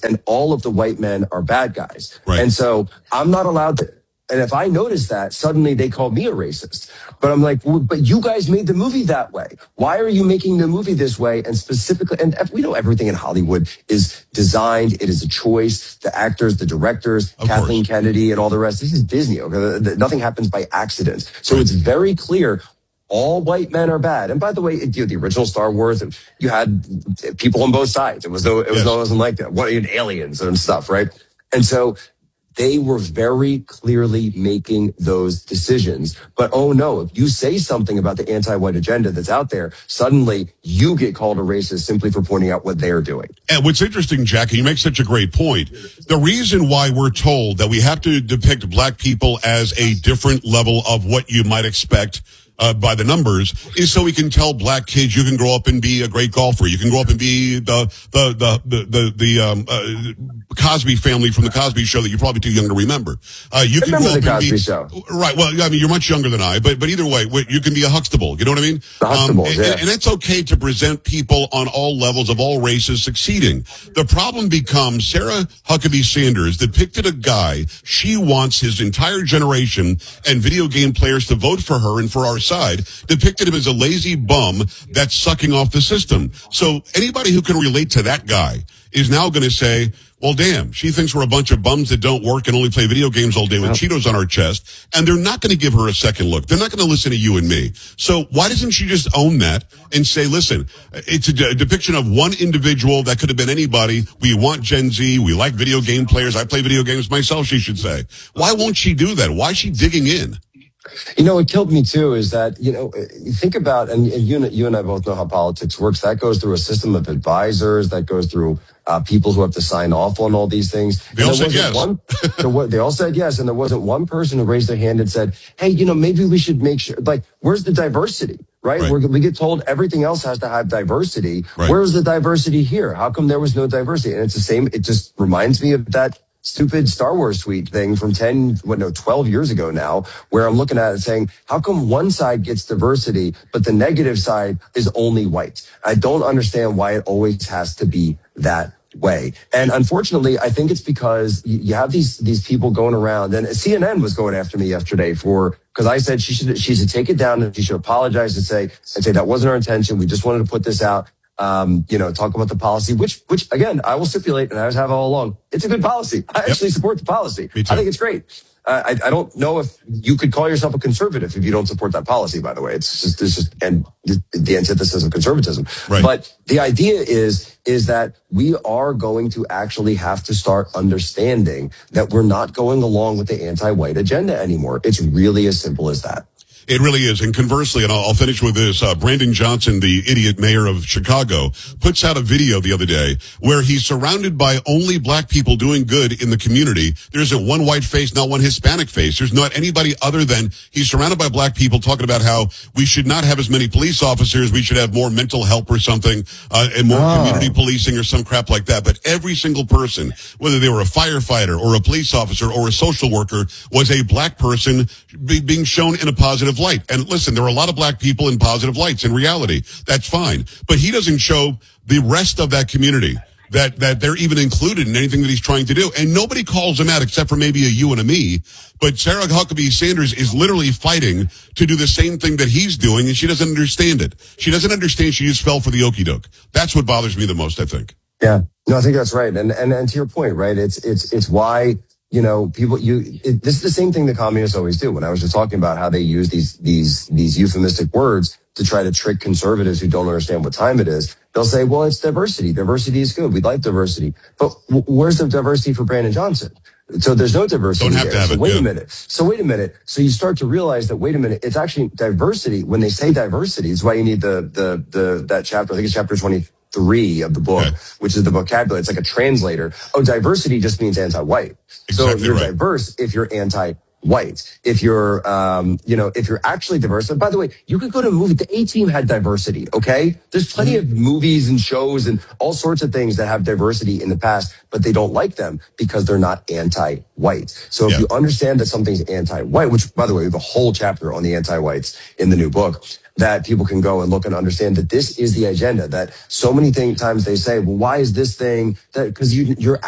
and all of the white men are bad guys. Right. And so I'm not allowed to. And if I notice that, suddenly they call me a racist. But I'm like, well, but you guys made the movie that way. Why are you making the movie this way? And specifically, and we know everything in Hollywood is designed. It is a choice. The actors, the directors, Kathleen Kennedy and all the rest. This is Disney. Okay? Nothing happens by accident. So it's very clear. All white men are bad. And by the way, the original Star Wars, you had people on both sides. It wasn't like that. What, aliens and stuff, right? And so they were very clearly making those decisions. But oh no, if you say something about the anti-white agenda that's out there, suddenly you get called a racist simply for pointing out what they're doing. And what's interesting, Jackie, you make such a great point. The reason why we're told that we have to depict black people as a different level of what you might expect by the numbers is so we can tell black kids you can grow up and be a great golfer. You can grow up and be the Cosby family from the Cosby Show that you're probably too young to remember. You can remember grow up the Cosby and be, Show. Right. Well, I mean, you're much younger than I, but either way, you can be a Huxtable. You know what I mean? The Huxtables, yeah. And it's okay to present people on all levels of all races succeeding. The problem becomes Sarah Huckabee Sanders depicted a guy. She wants his entire generation and video game players to vote for her and for our side, depicted him as a lazy bum that's sucking off the system. So anybody who can relate to that guy is now going to say, well, damn, she thinks we're a bunch of bums that don't work and only play video games all day with Cheetos on our chest. And they're not going to give her a second look. They're not going to listen to you and me. So why doesn't she just own that and say, listen, it's a depiction of one individual that could have been anybody. We want Gen Z. We like video game players. I play video games myself, she should say. Why won't she do that? Why is she digging in? You know, what killed me too is that, you think about, and you and I both know how politics works. That goes through a system of advisors, that goes through people who have to sign off on all these things. They all said yes. They all said yes, and there wasn't one person who raised their hand and said, hey, maybe we should make sure, like, where's the diversity? Right? We get told everything else has to have diversity. Right. Where's the diversity here? How come there was no diversity? And it's the same. It just reminds me of that stupid Star Wars tweet thing from 12 years ago now, where I'm looking at it saying, how come one side gets diversity, but the negative side is only white? I don't understand why it always has to be that way. And unfortunately, I think it's because you have these people going around, and CNN was going after me yesterday because I said she should take it down and she should apologize and say that wasn't our intention. We just wanted to put this out. Talk about the policy, which again, I will stipulate, and I have all along. It's a good policy. I actually support the policy. I think it's great. I don't know if you could call yourself a conservative if you don't support that policy, by the way. It's just and the antithesis of conservatism. Right. But the idea is that we are going to actually have to start understanding that we're not going along with the anti-white agenda anymore. It's really as simple as that. It really is. And conversely, and I'll finish with this, Brandon Johnson, the idiot mayor of Chicago, puts out a video the other day where he's surrounded by only black people doing good in the community. There isn't one white face, not one Hispanic face. There's not anybody other than he's surrounded by black people talking about how we should not have as many police officers. We should have more mental help or something, and more community policing or some crap like that. But every single person, whether they were a firefighter or a police officer or a social worker, was a black person being shown in a positive light. And listen, there are a lot of black people in positive lights in reality. That's fine. But he doesn't show the rest of that community that they're even included in anything that he's trying to do. And nobody calls him out except for maybe a you and a me. But Sarah Huckabee Sanders is literally fighting to do the same thing that he's doing, and she doesn't understand it. She doesn't understand she just fell for the okie doke. That's what bothers me the most, I think. Yeah. No, I think that's right. And to your point, right? It's why this is the same thing that communists always do. When I was just talking about how they use these euphemistic words to try to trick conservatives who don't understand what time it is, they'll say, well, it's diversity. Diversity is good. We'd like diversity. But where's the diversity for Brandon Johnson? So there's no diversity. Don't have to have it. Wait a minute. So you start to realize that, wait a minute, it's actually diversity. When they say diversity, it's why you need that chapter. I think it's chapter 23 of the book, which is the vocabulary. It's like a translator. Oh, diversity just means anti-white. Exactly. So you're diverse if you're anti-white. If you're, if you're actually diverse. And by the way, you could go to a movie. The A-Team had diversity. Okay. There's plenty of movies and shows and all sorts of things that have diversity in the past, but they don't like them because they're not anti-white. So if you understand that something's anti-white, which by the way, we have a whole chapter on the anti-whites in the new book, that people can go and look and understand that this is the agenda, that so many times they say, well, why is this thing that, because you're